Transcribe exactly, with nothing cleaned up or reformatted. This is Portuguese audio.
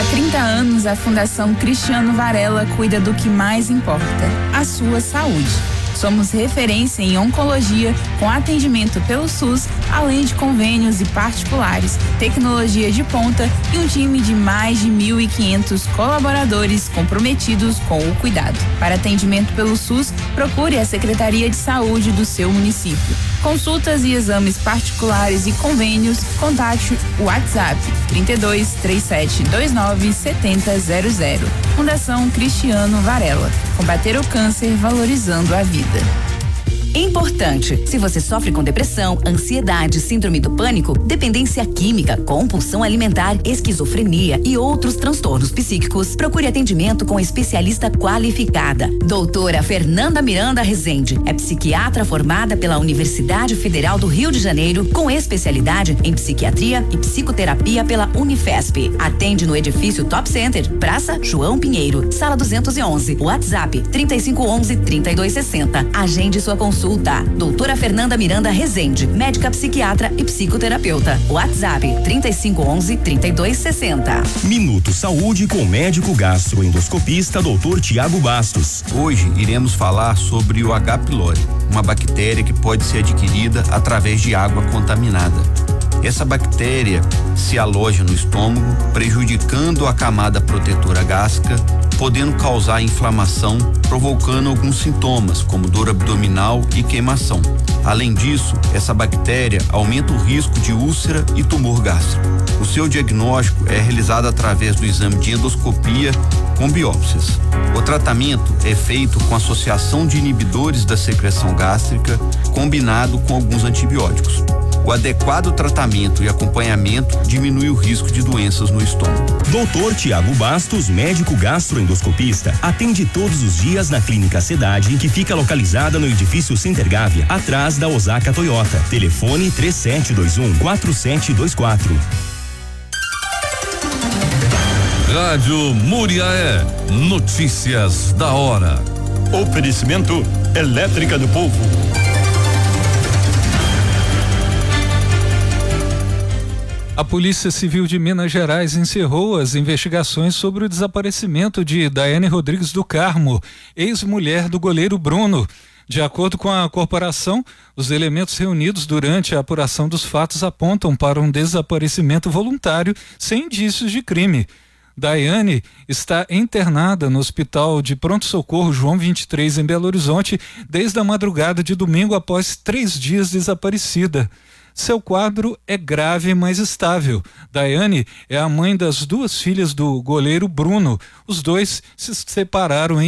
trinta anos, a Fundação Cristiano Varela cuida do que mais importa, a sua saúde. Somos referência em oncologia, com atendimento pelo SUS, além de convênios e particulares, tecnologia de ponta e um time de mais de mil e quinhentos colaboradores comprometidos com o cuidado. Para atendimento pelo SUS, procure a Secretaria de Saúde do seu município. Consultas e exames particulares e convênios, contate o WhatsApp trinta e dois, trinta e sete, vinte e nove, setenta zero zero. Fundação Cristiano Varela. Combater o câncer valorizando a vida. Importante, se você sofre com depressão, ansiedade, síndrome do pânico, dependência química, compulsão alimentar, esquizofrenia e outros transtornos psíquicos, procure atendimento com especialista qualificada. Doutora Fernanda Miranda Rezende é psiquiatra formada pela Universidade Federal do Rio de Janeiro, com especialidade em psiquiatria e psicoterapia pela Unifesp. Atende no edifício Top Center, Praça João Pinheiro, sala duzentos e onze, WhatsApp trinta e cinco onze, trinta e dois sessenta. Agende sua consulta. Consulta. Doutora Fernanda Miranda Rezende, médica psiquiatra e psicoterapeuta. WhatsApp trinta e cinco onze, trinta e dois sessenta. Minuto Saúde com o médico gastroendoscopista doutor Tiago Bastos. Hoje iremos falar sobre o H. pylori, uma bactéria que pode ser adquirida através de água contaminada. Essa bactéria se aloja no estômago, prejudicando a camada protetora gástrica, podendo causar inflamação, provocando alguns sintomas, como dor abdominal e queimação. Além disso, essa bactéria aumenta o risco de úlcera e tumor gástrico. O seu diagnóstico é realizado através do exame de endoscopia com biópsias. O tratamento é feito com associação de inibidores da secreção gástrica, combinado com alguns antibióticos. O adequado tratamento e acompanhamento diminui o risco de doenças no estômago. doutor Tiago Bastos, médico gastroendoscopista, atende todos os dias na Clínica Cidade, que fica localizada no edifício Center Gávea, atrás da Osaka Toyota. Telefone três sete dois um, quatro sete dois quatro. Rádio Muriaé, notícias da hora. Oferecimento Elétrica do Povo. A Polícia Civil de Minas Gerais encerrou as investigações sobre o desaparecimento de Daiane Rodrigues do Carmo, ex-mulher do goleiro Bruno. De acordo com a corporação, os elementos reunidos durante a apuração dos fatos apontam para um desaparecimento voluntário sem indícios de crime. Daiane está internada no Hospital de Pronto-Socorro João vinte e três em Belo Horizonte desde a madrugada de domingo, após três dias desaparecida. Seu quadro é grave, mas estável. Daiane é a mãe das duas filhas do goleiro Bruno. Os dois se separaram em